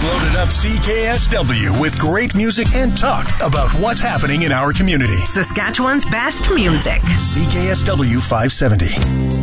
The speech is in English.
Loaded up CKSW with great music and talk about what's happening in our community. Saskatchewan's best music. CKSW 570.